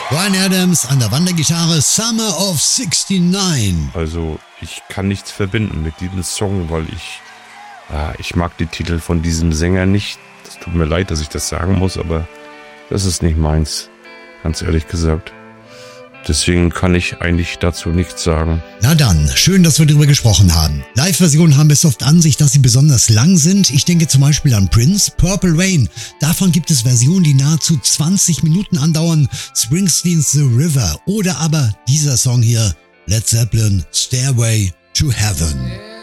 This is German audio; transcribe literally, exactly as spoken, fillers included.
Bryan Adams an der Wandergitarre, Summer of sixty-nine. Also ich kann nichts verbinden mit diesem Song, weil ich, ah, ich mag die Titel von diesem Sänger nicht. Es tut mir leid, dass ich das sagen muss, aber das ist nicht meins, ganz ehrlich gesagt. Deswegen kann ich eigentlich dazu nichts sagen. Na dann, schön, dass wir darüber gesprochen haben. Live-Versionen haben es oft an sich, dass sie besonders lang sind. Ich denke zum Beispiel an Prince, Purple Rain. Davon gibt es Versionen, die nahezu zwanzig Minuten andauern. Springsteens The River oder aber dieser Song hier, Led Zeppelin, Stairway to Heaven.